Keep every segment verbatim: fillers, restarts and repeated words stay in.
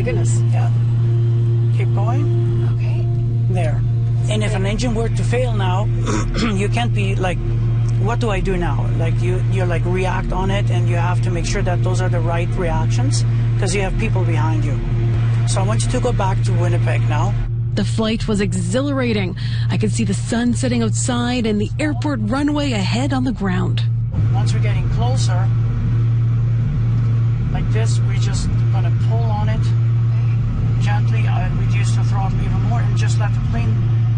my goodness. Yeah. Keep going. Okay. There. And if an engine were to fail now, you can't be like, what do I do now? Like you, you like react on it, and you have to make sure that those are the right reactions because you have people behind you. So I want you to go back to Winnipeg now. The flight was exhilarating. I could see the sun setting outside and the airport runway ahead on the ground. Once we're getting closer, like this, we're just going to pull on it gently, uh, reduce the throttle even more, and just let the plane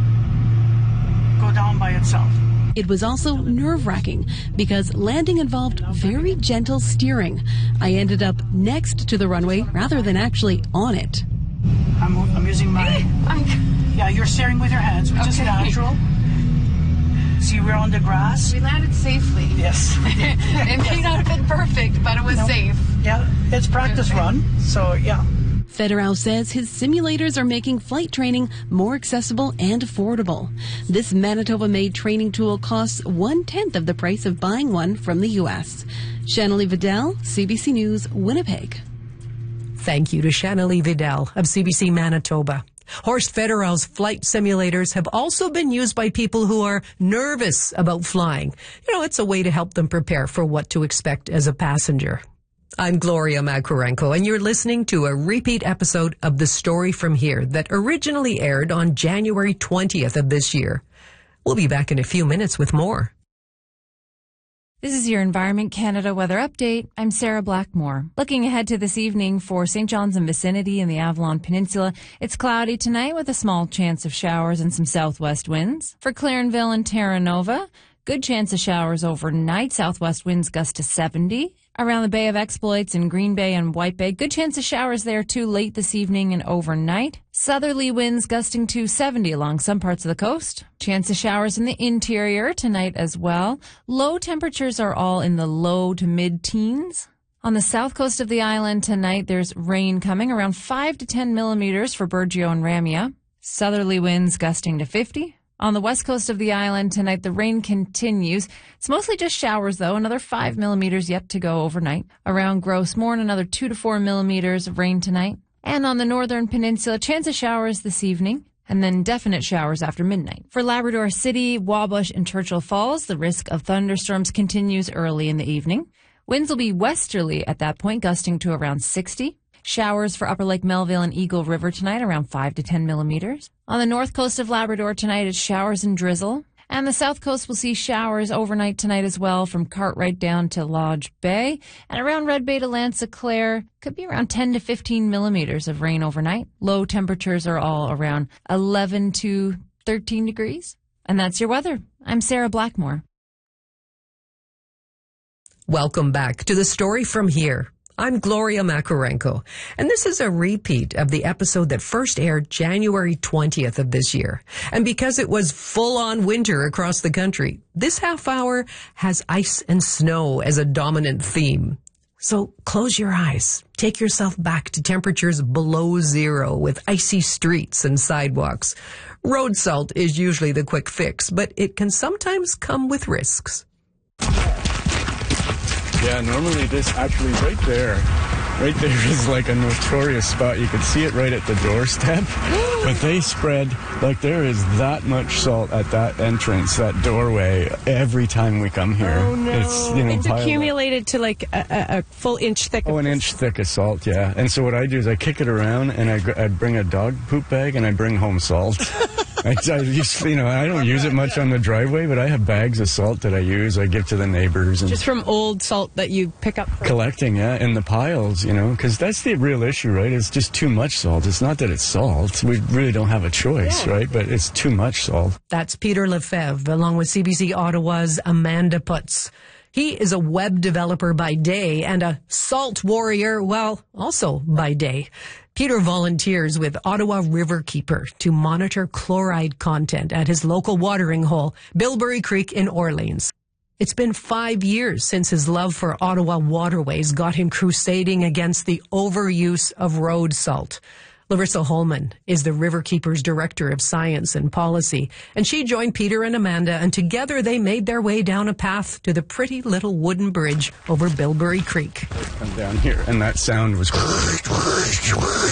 go down by itself. It was also nerve-wracking because landing involved very gentle steering. I ended up next to the runway rather than actually on it. I'm, I'm using my... Yeah, you're steering with your hands, which okay. is natural. See, we're on the grass. We landed safely. Yes. It may not have been perfect, but it was no. safe. Yeah, it's practice okay. run, so yeah. Federau says his simulators are making flight training more accessible and affordable. This Manitoba-made training tool costs one-tenth of the price of buying one from the U S. Shanley Vidal, C B C News, Winnipeg. Thank you to Shanley Vidal of C B C Manitoba. Horst Federau's flight simulators have also been used by people who are nervous about flying. You know, it's a way to help them prepare for what to expect as a passenger. I'm Gloria Makurenko, and you're listening to a repeat episode of The Story From Here that originally aired on January twentieth of this year. We'll be back in a few minutes with more. This is your Environment Canada weather update. I'm Sarah Blackmore. Looking ahead to this evening for Saint John's and vicinity in the Avalon Peninsula, it's cloudy tonight with a small chance of showers and some southwest winds. For Clarenville and Terra Nova, good chance of showers overnight. Southwest winds gust to seventy. Around the Bay of Exploits in Green Bay and White Bay, good chance of showers there too late this evening and overnight. Southerly winds gusting to seventy along some parts of the coast. Chance of showers in the interior tonight as well. Low temperatures are all in the low to mid-teens. On the south coast of the island tonight, there's rain coming around five to ten millimeters for Burgeo and Ramia. Southerly winds gusting to fifty. On the west coast of the island tonight, the rain continues. It's mostly just showers, though. Another five millimeters yet to go overnight. Around Gross Mourne, another two to four millimeters of rain tonight. And on the northern peninsula, chance of showers this evening, and then definite showers after midnight. For Labrador City, Wabush, and Churchill Falls, the risk of thunderstorms continues early in the evening. Winds will be westerly at that point, gusting to around sixty. Showers for Upper Lake Melville and Eagle River tonight, around five to ten millimeters. On the north coast of Labrador tonight, it's showers and drizzle. And the south coast will see showers overnight tonight as well from Cartwright down to Lodge Bay. And around Red Bay to Lansa-Clare, could be around ten to fifteen millimeters of rain overnight. Low temperatures are all around eleven to thirteen degrees. And that's your weather. I'm Sarah Blackmore. Welcome back to The Story From Here. I'm Gloria Makurenko, and this is a repeat of the episode that first aired January twentieth of this year. And because it was full-on winter across the country, this half hour has ice and snow as a dominant theme. So close your eyes. Take yourself back to temperatures below zero with icy streets and sidewalks. Road salt is usually the quick fix, but it can sometimes come with risks. Yeah, normally this actually right there, right there is like a notorious spot. You can see it right at the doorstep, but they spread, like there is that much salt at that entrance, that doorway, every time we come here. Oh no, it's, you know, it's accumulated to like a, a, a full inch thick. Oh, an inch thick of salt, yeah. And so what I do is I kick it around and I, I bring a dog poop bag and I bring home salt. I, I just, you know, I don't use it much on the driveway, but I have bags of salt that I use. I give to the neighbors. And just from old salt that you pick up from. Collecting, yeah, in the piles, you know, because that's the real issue, right? It's just too much salt. It's not that it's salt. We really don't have a choice, yeah. right? But it's too much salt. That's Peter Lefebvre, along with C B C Ottawa's Amanda Putz. He is a web developer by day and a salt warrior, well, also by day. Peter volunteers with Ottawa Riverkeeper to monitor chloride content at his local watering hole, Bilberry Creek in Orleans. It's been five years since his love for Ottawa waterways got him crusading against the overuse of road salt. Larissa Holman is the Riverkeeper's Director of Science and Policy, and she joined Peter and Amanda, and together they made their way down a path to the pretty little wooden bridge over Bilberry Creek. Come down here, and that sound was